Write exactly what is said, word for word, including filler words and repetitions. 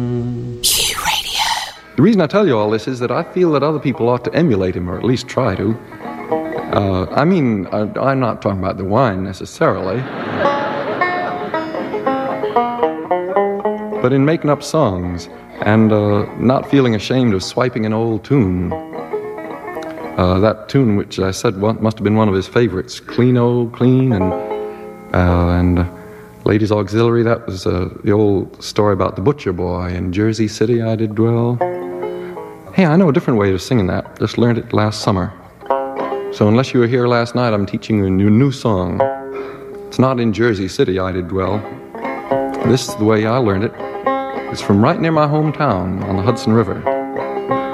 The reason I tell you all this is that I feel that other people ought to emulate him, or at least try to. Uh, I mean, I, I'm not talking about the wine necessarily, but in making up songs and uh, not feeling ashamed of swiping an old tune. Uh, that tune, which I said must have been one of his favorites, Clean Oh Clean, and uh, and Ladies Auxiliary, that was uh, the old story about the butcher boy in Jersey City I did dwell. Hey, I know a different way of singing that. Just learned it last summer. So unless you were here last night, I'm teaching you a new, new song. It's not in Jersey City I did dwell. This is the way I learned it. It's from right near my hometown on the Hudson River.